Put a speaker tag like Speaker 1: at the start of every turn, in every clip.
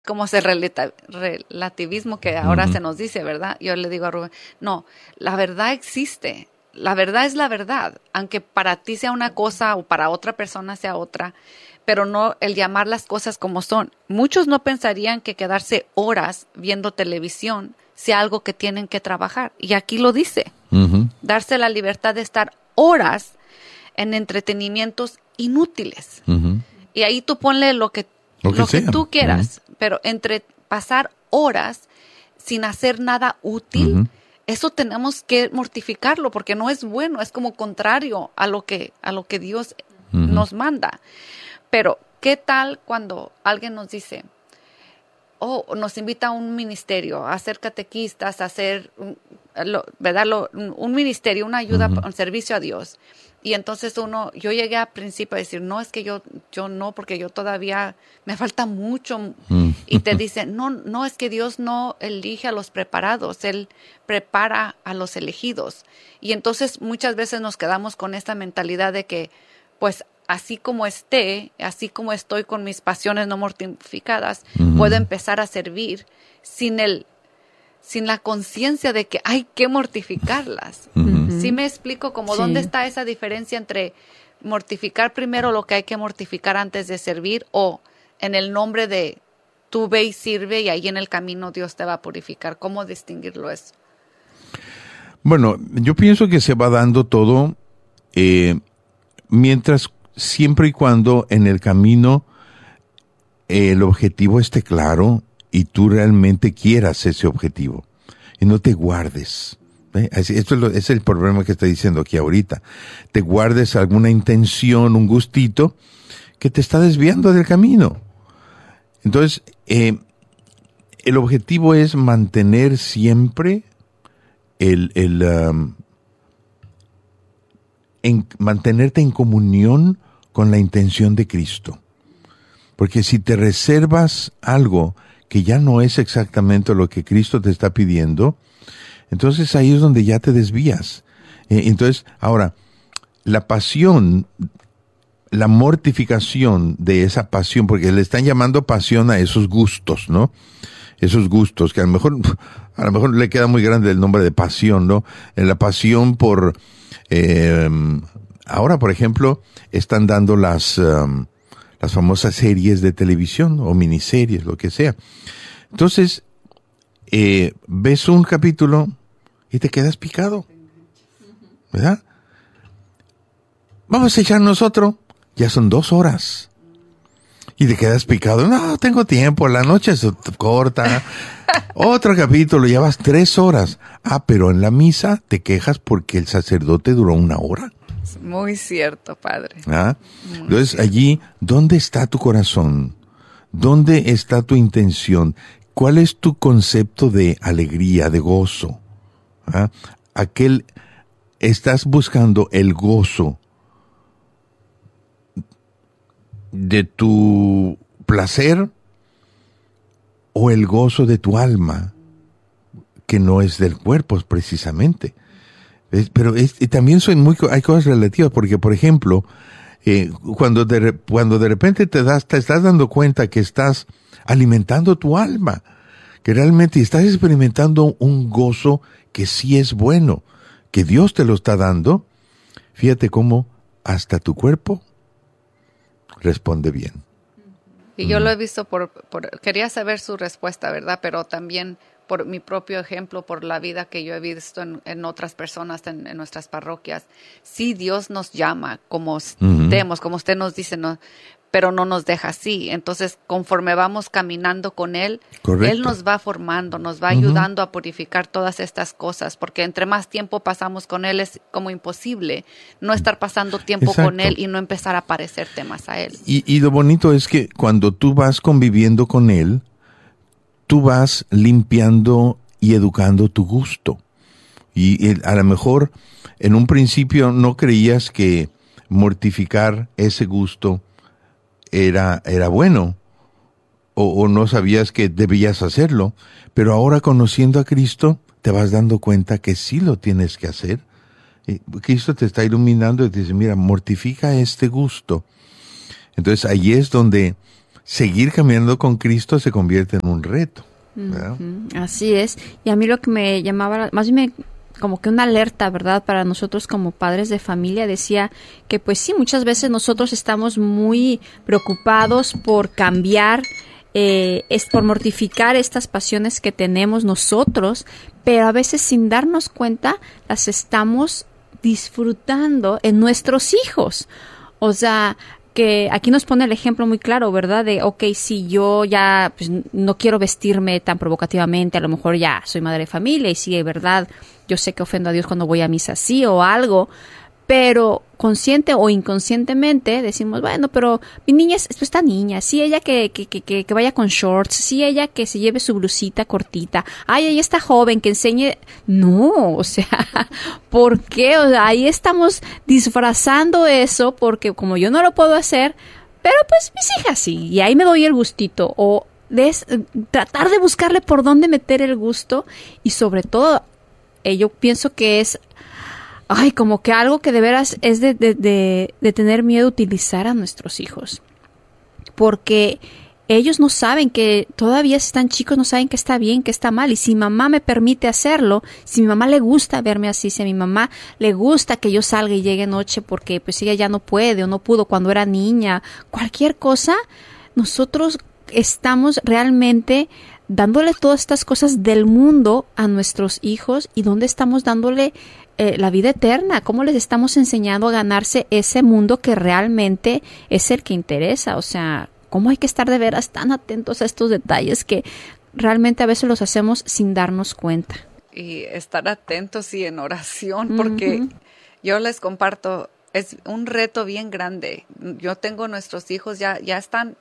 Speaker 1: como ese relativismo que ahora se nos dice, ¿verdad? Yo le digo a Rubén, no, la verdad existe. La verdad es la verdad, aunque para ti sea una cosa o para otra persona sea otra, pero no el llamar las cosas como son. Muchos no pensarían que quedarse horas viendo televisión sea algo que tienen que trabajar. Y aquí lo dice, darse la libertad de estar horas en entretenimientos inútiles. Y ahí tú ponle lo que tú quieras, pero entre pasar horas sin hacer nada útil, eso tenemos que mortificarlo porque no es bueno, es como contrario a lo que Dios nos manda. Pero, ¿qué tal cuando alguien nos dice, nos invita a un ministerio, a ser catequistas, a hacer, un ministerio, una ayuda, un servicio a Dios? Y entonces yo llegué al principio a decir, no, es que yo no, porque yo todavía me falta mucho. Y te dicen, no, es que Dios no elige a los preparados, Él prepara a los elegidos. Y entonces muchas veces nos quedamos con esta mentalidad de que, pues, así como estoy con mis pasiones no mortificadas, puedo empezar a servir sin la conciencia de que hay que mortificarlas. ¿Sí me explico? Como dónde está esa diferencia entre mortificar primero lo que hay que mortificar antes de servir, o en el nombre de tú ve y sirve y ahí en el camino Dios te va a purificar? ¿Cómo distinguirlo eso?
Speaker 2: Bueno, yo pienso que se va dando todo siempre y cuando en el camino el objetivo esté claro y tú realmente quieras ese objetivo y no te guardes. Esto es el problema que estoy diciendo aquí ahorita. Te guardes alguna intención, un gustito que te está desviando del camino. Entonces, el objetivo es mantener siempre mantenerte en comunión con la intención de Cristo. Porque si te reservas algo que ya no es exactamente lo que Cristo te está pidiendo, entonces ahí es donde ya te desvías. Entonces, ahora, la pasión, la mortificación de esa pasión, porque le están llamando pasión a esos gustos, ¿no? Esos gustos, que a lo mejor le queda muy grande el nombre de pasión, ¿no? La pasión por... ahora, por ejemplo, están dando las famosas series de televisión o miniseries, lo que sea. Entonces, ves un capítulo y te quedas picado, ¿verdad? Vamos a echarnos otro. Ya son 2 horas. Y te quedas picado. No, tengo tiempo, la noche es corta. Otro capítulo, ya vas 3 horas. Pero en la misa te quejas porque el sacerdote duró 1 hora.
Speaker 1: Muy cierto, padre.
Speaker 2: Entonces, allí, ¿dónde está tu corazón? ¿Dónde está tu intención? ¿Cuál es tu concepto de alegría, de gozo? Estás buscando el gozo de tu placer o el gozo de tu alma, que no es del cuerpo precisamente. Pero también hay cosas relativas, porque por ejemplo, cuando de repente te estás dando cuenta que estás alimentando tu alma, que realmente estás experimentando un gozo que sí es bueno, que Dios te lo está dando, fíjate cómo hasta tu cuerpo responde bien.
Speaker 1: Y yo lo he visto quería saber su respuesta, ¿verdad? Pero también por mi propio ejemplo, por la vida que yo he visto en otras personas, en nuestras parroquias. Sí, Dios nos llama como estemos, como usted nos dice, ¿no? Pero no nos deja así. Entonces, conforme vamos caminando con Él,
Speaker 2: correcto,
Speaker 1: Él nos va formando, nos va ayudando a purificar todas estas cosas, porque entre más tiempo pasamos con Él, es como imposible no estar pasando tiempo con Él y no empezar a parecerte más a Él.
Speaker 2: Y lo bonito es que cuando tú vas conviviendo con Él, tú vas limpiando y educando tu gusto. Y a lo mejor en un principio no creías que mortificar ese gusto era bueno, o no sabías que debías hacerlo, pero ahora conociendo a Cristo te vas dando cuenta que sí lo tienes que hacer. Cristo te está iluminando y te dice, mira, mortifica este gusto. Entonces ahí es donde seguir caminando con Cristo se convierte en un reto, ¿verdad?
Speaker 3: Así es. Y a mí lo que me llamaba, más bien como que una alerta, ¿verdad? Para nosotros como padres de familia, decía que pues sí, muchas veces nosotros estamos muy preocupados por cambiar, es por mortificar estas pasiones que tenemos nosotros, pero a veces sin darnos cuenta las estamos disfrutando en nuestros hijos. O sea, que aquí nos pone el ejemplo muy claro, ¿verdad? De, si yo ya pues, no quiero vestirme tan provocativamente, a lo mejor ya soy madre de familia y sí, es verdad, yo sé que ofendo a Dios cuando voy a misa así o algo, pero consciente o inconscientemente decimos, bueno, pero mi niña es esta niña, sí, ella que vaya con shorts, sí, ella que se lleve su blusita cortita, ay, ella está joven, que enseñe, no, o sea, ¿por qué? O sea, ahí estamos disfrazando eso porque como yo no lo puedo hacer, pero pues mis hijas sí, y ahí me doy el gustito, o tratar de buscarle por dónde meter el gusto, y sobre todo, yo pienso que es como que algo que de veras es de tener miedo a utilizar a nuestros hijos. Porque ellos no saben que, todavía están chicos, no saben que está bien, que está mal. Y si mamá me permite hacerlo, si mi mamá le gusta verme así, si a mi mamá le gusta que yo salga y llegue noche porque pues ella ya no puede o no pudo cuando era niña, cualquier cosa, nosotros estamos realmente dándole todas estas cosas del mundo a nuestros hijos, y dónde estamos dándole la vida eterna, cómo les estamos enseñando a ganarse ese mundo que realmente es el que interesa. O sea, cómo hay que estar de veras tan atentos a estos detalles que realmente a veces los hacemos sin darnos cuenta.
Speaker 1: Y estar atentos y en oración, porque yo les comparto, es un reto bien grande. Yo tengo nuestros hijos, ya están,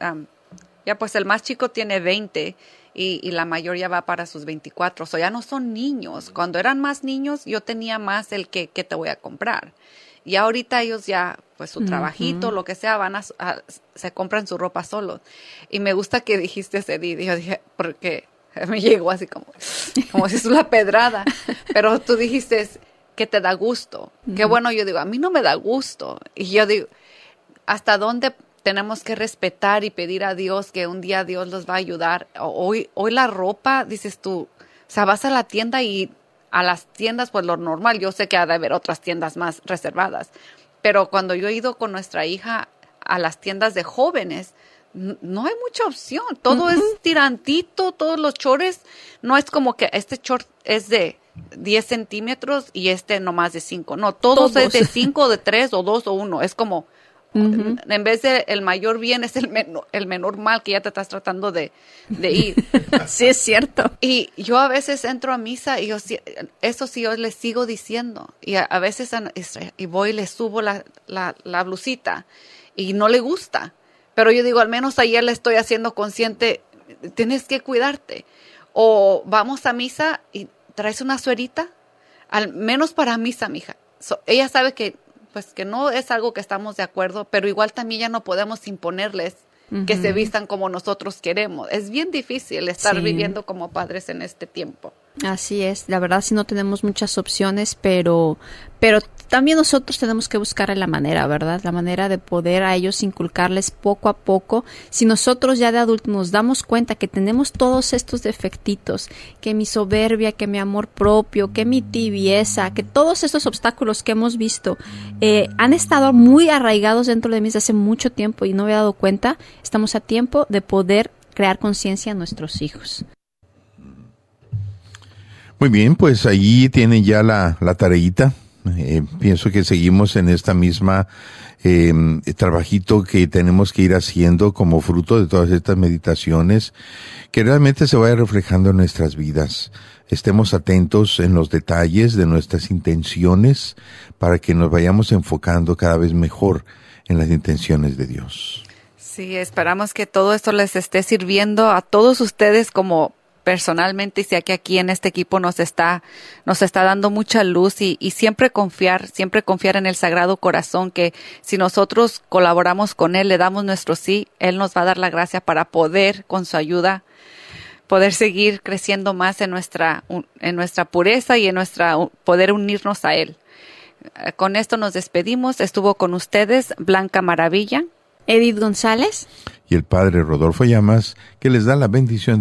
Speaker 1: ya pues el más chico tiene 20 y la mayor ya va para sus 24, o sea, ya no son niños. Cuando eran más niños, yo tenía más el que te voy a comprar. Y ahorita ellos ya, pues su trabajito, lo que sea, van se compran su ropa solos. Y me gusta que dijiste ese día, yo dije, porque me llegó así como si es una pedrada. Pero tú dijiste que te da gusto. Qué bueno, yo digo, a mí no me da gusto. Y yo digo, ¿hasta dónde tenemos que respetar y pedir a Dios que un día Dios los va a ayudar? Hoy la ropa, dices tú, o sea, vas a la tienda y a las tiendas, pues lo normal, yo sé que ha de haber otras tiendas más reservadas, pero cuando yo he ido con nuestra hija a las tiendas de jóvenes, no hay mucha opción, todo es tirantito, todos los chores, no es como que este short es de 10 centímetros y este no más de 5, no, todos es de 5, de 3 o 2 o 1, es como, en vez de el mayor bien es el menor mal que ya te estás tratando de ir.
Speaker 3: Sí, es cierto.
Speaker 1: Y yo a veces entro a misa y eso sí yo les sigo diciendo. Y a veces y voy y le subo la blusita y no le gusta. Pero yo digo, al menos ayer le estoy haciendo consciente, tienes que cuidarte. O vamos a misa y traes una suerita, al menos para misa, mija. Ella sabe que pues que no es algo que estamos de acuerdo, pero igual también ya no podemos imponerles que se vistan como nosotros queremos. Es bien difícil estar viviendo como padres en este tiempo.
Speaker 3: Así es, la verdad sí no tenemos muchas opciones, pero también nosotros tenemos que buscar la manera, ¿verdad? La manera de poder a ellos inculcarles poco a poco. Si nosotros ya de adultos nos damos cuenta que tenemos todos estos defectitos, que mi soberbia, que mi amor propio, que mi tibieza, que todos estos obstáculos que hemos visto han estado muy arraigados dentro de mí desde hace mucho tiempo y no me he dado cuenta, estamos a tiempo de poder crear conciencia a nuestros hijos.
Speaker 2: Muy bien, pues ahí tienen ya la tareita. Pienso que seguimos en esta misma trabajito que tenemos que ir haciendo como fruto de todas estas meditaciones, que realmente se vaya reflejando en nuestras vidas. Estemos atentos en los detalles de nuestras intenciones para que nos vayamos enfocando cada vez mejor en las intenciones de Dios.
Speaker 1: Sí, esperamos que todo esto les esté sirviendo a todos ustedes como personalmente, y sé que aquí en este equipo nos está dando mucha luz y siempre confiar en el Sagrado Corazón, que si nosotros colaboramos con Él, le damos nuestro sí, Él nos va a dar la gracia para poder, con su ayuda, poder seguir creciendo más en nuestra pureza y en poder unirnos a Él. Con esto nos despedimos. Estuvo con ustedes Blanca Maravilla
Speaker 3: Edith González
Speaker 2: y el padre Rodolfo Llamas, que les da la bendición